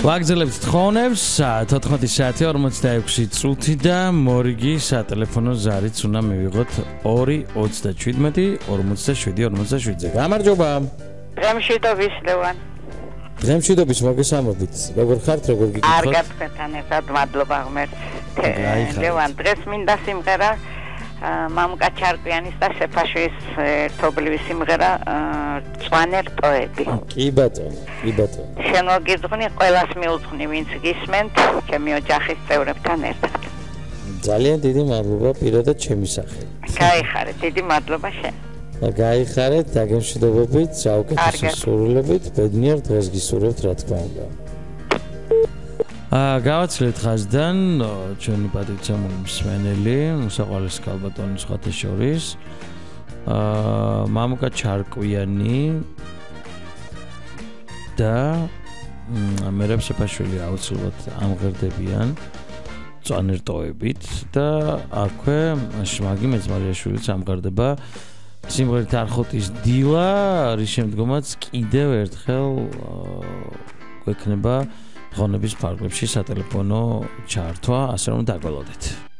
ვაგრძელებთ თხოვნებს 14 საათი 46 წუთი და მორიგი სატელეფონო ზარიც უნდა მივიღოთ 2-37-47-47-ზე. გამარჯობა. დღემშვიდობის ლევან. დღემშვიდობის მოგესალმებით. როგორ ხართ, როგორ გიგიხოთ? არ გათქვეთან ერთად მადლობა ღმერთს. ლევან, დღეს მინდა სიმღერა მამუკა ჩარკვიანის და შეფაშვის ერთობლივი სიმღერა წვანე რტოები. კი ბატონო, კი ბატონო. შენ მოგიძღვნი, ყველას მიუძღვნი, ვინც გისმენთ, ჩემი ოჯახის წევრებთან ერთად. ძალიან დიდი მადლობა პირადად ჩემი სახელი. გაიხარეთ, დიდი მადლობა შენ. გაიხარეთ, დაგემშვიდობებით, საუკეთესო სურვილებით, ბედნიერ დღეს გისურვებთ, რა თქმა უნდა. გავაცილეთ ხაზიდან ჩვენი პატივცემული მსმენელი, მოსაყვალის ქალბატონის ხათე შორის. მამუკა ჩარკვიანი და მერაბ შეფაშვილი აუცილებლად ამღერდებიან წვანე რტოებით და აქვე შმაგი მეძმარიაშვილიც ამღერდება სიმღერით არხოტის დილა, რის შემდგომაც კიდევ ერთხელ გვექნება ღონების ფარგლებში სატელეფონო ჩართვა, ასე რომ დაგველოდეთ.